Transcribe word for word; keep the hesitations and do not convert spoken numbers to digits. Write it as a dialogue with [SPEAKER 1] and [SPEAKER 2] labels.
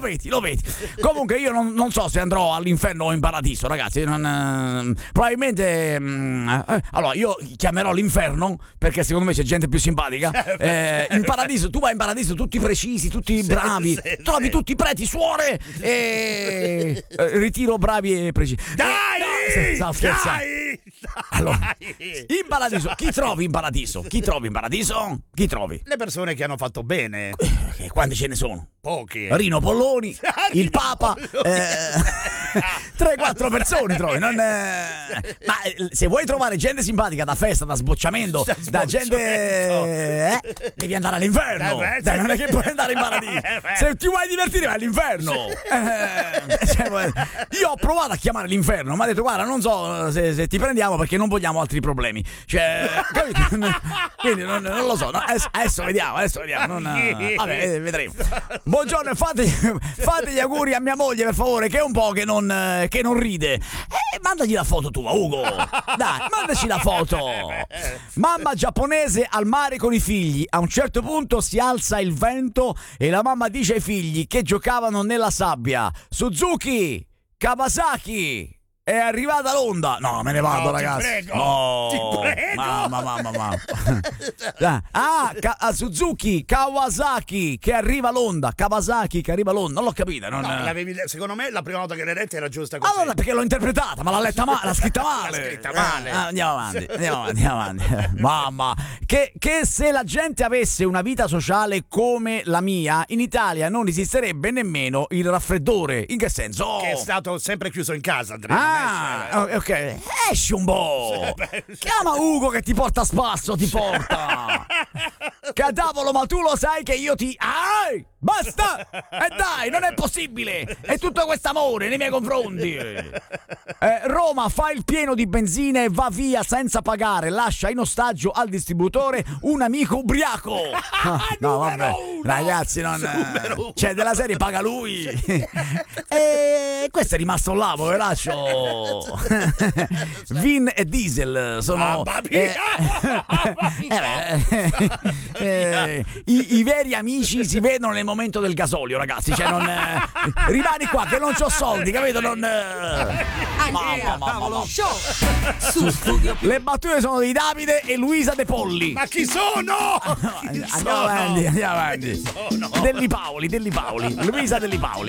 [SPEAKER 1] vedi, lo vedi. Comunque io non, non so se andrò all'inferno o in paradiso, ragazzi. Non, eh, probabilmente mh, eh, allora io chiamerò l'inferno perché secondo me c'è gente più simpatica. Eh, in paradiso, tu vai in paradiso tutti precisi, tutti bravi, sì, sì, trovi sì. tutti preti, suore e eh, ritiro bravi e precisi.
[SPEAKER 2] Dai!
[SPEAKER 1] Stavo scherzando. Allora, in paradiso, chi trovi in paradiso? Chi trovi in paradiso? Chi trovi?
[SPEAKER 2] Le persone che hanno fatto bene.
[SPEAKER 1] Eh, quanti ce ne sono?
[SPEAKER 2] Pochi.
[SPEAKER 1] Rino Polloni, il Papa, tre quattro persone trovi. Non, eh, ma se vuoi trovare gente simpatica da festa, da sbocciamento, da, da gente, eh, devi andare all'inferno. Dai, non è che puoi andare in paradiso. Se ti vuoi divertire vai all'inferno. Eh, cioè, io ho provato a chiamare l'inferno, ma ha detto guarda non so se, se ti prendiamo perché non vogliamo altri problemi. Cioè, capito? Quindi non, non lo so. No, adesso, adesso vediamo, adesso vediamo. Non, vabbè, vedremo. Buongiorno, fate, fate gli auguri a mia moglie per favore, che è un po' che non, che non ride. Eh, mandagli la foto tua, Ugo. Dai, mandaci la foto. Mamma giapponese al mare con i figli. A un certo punto si alza il vento e la mamma dice ai figli che giocavano nella sabbia: Suzuki, Kawasaki. È arrivata l'onda. No, me ne vado, no, ragazzi.
[SPEAKER 2] Ti prego.
[SPEAKER 1] No,
[SPEAKER 2] ti prego.
[SPEAKER 1] Mamma, mamma, mamma. Ah, Ka- Suzuki, Kawasaki, che arriva l'onda. Kawasaki, che arriva l'onda. Non l'ho capita. Non...
[SPEAKER 2] No, l'avevi, secondo me la prima volta che l'hai letta era giusta così.
[SPEAKER 1] Allora, perché l'ho interpretata, ma l'ha letta male, l'ha scritta male.
[SPEAKER 2] L'ha scritta male.
[SPEAKER 1] Eh, andiamo avanti, andiamo avanti, andiamo avanti. Mamma, che, che se la gente avesse una vita sociale come la mia, in Italia non esisterebbe nemmeno il raffreddore. In che senso?
[SPEAKER 2] Che è stato sempre chiuso in casa, Andrea.
[SPEAKER 1] Ah, ok, esci un po'. Chiama Ugo che ti porta a spasso, ti porta. Cadavolo, ma tu lo sai che io ti... Ah, basta! E eh dai, non è possibile. È tutto questo amore nei miei confronti. Eh, Roma fa il pieno di benzina e va via senza pagare. Lascia in ostaggio al distributore un amico ubriaco. Ah, no, vabbè, ragazzi, non... Cioè, della serie paga lui. E questo è rimasto là, poveraccio. Vin e Diesel sono eh, eh, eh, i, i veri amici si vedono nel momento del gasolio, ragazzi. Cioè non eh, rimani qua che non c'ho soldi, capito? Non eh, mamma, mamma, mamma. Su Studio. Le battute sono di Davide e Luisa De Polli.
[SPEAKER 2] Ma chi sono?
[SPEAKER 1] Chi andiamo sono? avanti, andiamo avanti. Delli Paoli, Delli Paoli, Luisa Delli Paoli.